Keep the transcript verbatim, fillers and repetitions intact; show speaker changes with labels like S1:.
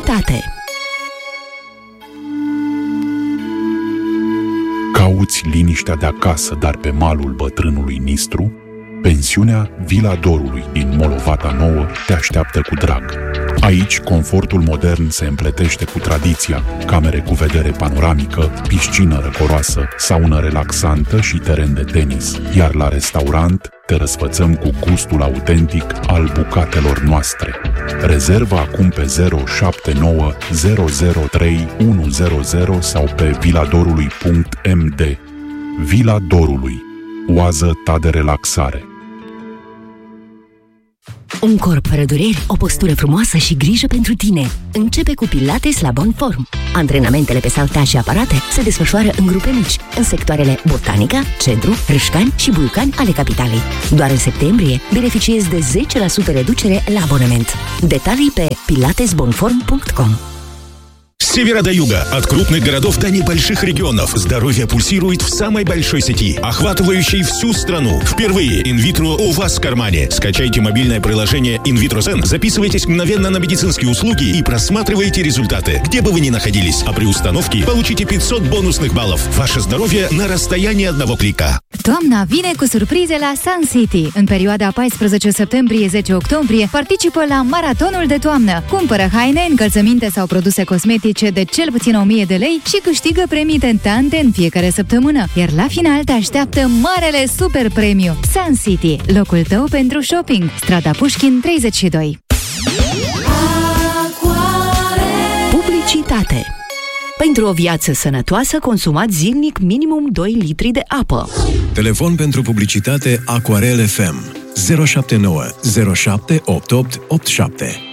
S1: Publicitate.
S2: Cauți liniștea de acasă, dar pe malul bătrânului Nistru? Pensiunea Vila Dorului din Molovata Nouă te așteaptă cu drag. Aici, confortul modern se împletește cu tradiția, camere cu vedere panoramică, piscină răcoroasă, saună relaxantă și teren de tenis. Iar la restaurant te răsfățăm cu gustul autentic al bucatelor noastre. Rezervă acum pe zero șapte nouă zero zero trei unu zero zero sau pe viladorului punct m d. Vila Dorului. Oază ta de relaxare.
S1: Un corp fără dureri, o postură frumoasă și grijă pentru tine. Începe cu Pilates la Bon Form. Antrenamentele pe saltea și aparate se desfășoară în grupe mici, în sectoarele Botanica, Centru, Râșcani și Buiucani ale capitalei. Doar în septembrie beneficiezi de zece la sută reducere la abonament. Detalii pe pilates bon form punct com.
S3: С севера до юга, от крупных городов до небольших регионов, здоровье пульсирует в самой большой сети, охватывающей всю страну. Впервые инвитро у вас в кармане. Скачайте мобильное приложение InVitroZen, записывайтесь мгновенно на медицинские услуги и просматривайте результаты, где бы вы ни находились. А при установке получите пятьсот бонусных баллов. Ваше здоровье на расстоянии одного клика.
S4: Toamna vine cu surprize la Sun City. În perioada paisprezece septembrie - zece octombrie participă la Maratonul de Toamnă. Cumpără haine, încălțăminte sau produse cosmetice de cel puțin o mie de lei și câștigă premii tentante în fiecare săptămână. Iar la final te așteaptă marele super premiu. Sun City, locul tău pentru shopping. Strada Pușkin treizeci și doi.
S1: Publicitate. Pentru o viață sănătoasă, consumați zilnic minimum doi litri de apă.
S5: Telefon pentru publicitate Aquarel F M zero șapte nouă zero șapte opt opt opt șapte.